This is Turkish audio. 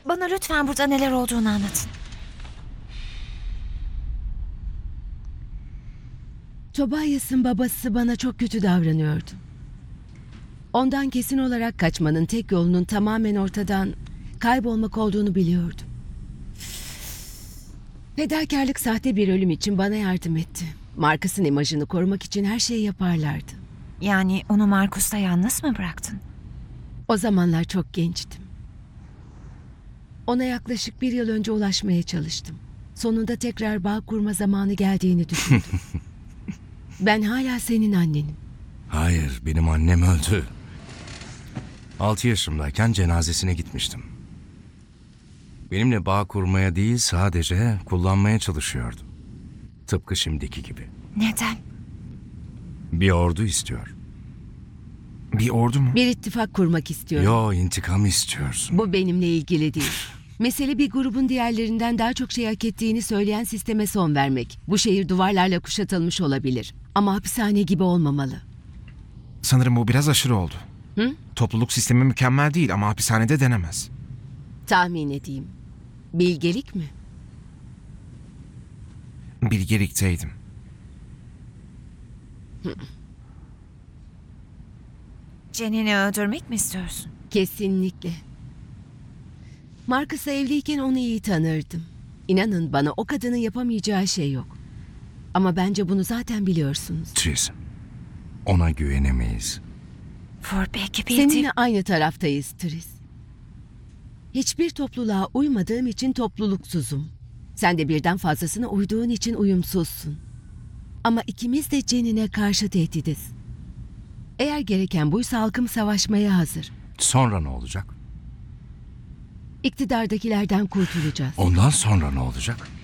Bana lütfen burada neler olduğunu anlatın. Tobias'ın babası bana çok kötü davranıyordu. Ondan kesin olarak kaçmanın tek yolunun tamamen ortadan kaybolmak olduğunu biliyordum. Fedakarlık sahte bir ölüm için bana yardım etti. Marcus'ın imajını korumak için her şeyi yaparlardı. Yani onu Marcus'ta yalnız mı bıraktın? O zamanlar çok gençtim. Ona yaklaşık 1 yıl önce ulaşmaya çalıştım. Sonunda tekrar bağ kurma zamanı geldiğini düşündüm. Ben hala senin annenim. Hayır, benim annem öldü. 6 yaşımdayken cenazesine gitmiştim. Benimle bağ kurmaya değil, sadece kullanmaya çalışıyordu. Tıpkı şimdiki gibi. Neden? Bir ordu istiyor. Bir ordu mu? Bir ittifak kurmak istiyorum. Yo, intikam istiyorsun. Bu benimle ilgili değil. Mesele bir grubun diğerlerinden daha çok şey hak ettiğini söyleyen sisteme son vermek. Bu şehir duvarlarla kuşatılmış olabilir. Ama hapishane gibi olmamalı. Sanırım bu biraz aşırı oldu. Hı? Topluluk sistemi mükemmel değil ama hapishanede denemez. Tahmin edeyim. Bilgelik mi? Bilgelikteydim. Jenny'ni öldürmek mi istiyorsun? Kesinlikle. Marcus'la evliyken onu iyi tanırdım. İnanın bana o kadının yapamayacağı şey yok. Ama bence bunu zaten biliyorsunuz. Tris, ona güvenemeyiz. For belki bir Seninle aynı taraftayız Tris. Hiçbir topluluğa uymadığım için topluluksuzum. Sen de birden fazlasına uyduğun için uyumsuzsun. Ama ikimiz de Jenny'ne karşı tehdidiz. Eğer gereken buysa halkım savaşmaya hazır. Sonra ne olacak? İktidardakilerden kurtulacağız. Ondan sonra ne olacak?